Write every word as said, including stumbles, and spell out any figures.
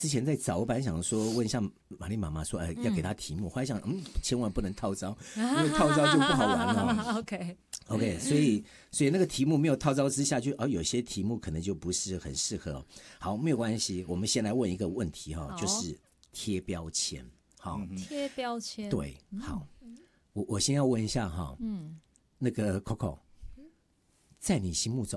之前在找，我本来想说问一下玛丽妈妈说，哎，要给她题目，后来想，嗯，千万不能套招，因为套招就不好玩了。 OK OK， 所以所以那个题目没有套招之下就，哦，有些题目可能就不是很适合。好，没有关系，我们先来问一个问题哈，就是贴标签。好， 贴标签。 对，好，我我先要问一下哈，嗯，那个 Coco，在你心目中